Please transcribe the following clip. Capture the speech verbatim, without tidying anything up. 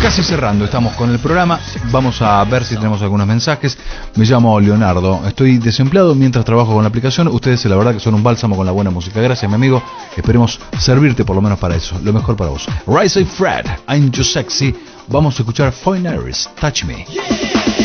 Casi cerrando, estamos con el programa. Vamos a ver si tenemos algunos mensajes. Me llamo Leonardo, estoy desempleado mientras trabajo con la aplicación. Ustedes la verdad que son un bálsamo con la buena música. Gracias, mi amigo. Esperemos servirte por lo menos para eso. Lo mejor para vos. Rise and Fred, I'm Too Sexy. Vamos a escuchar Foreigners, Touch Me.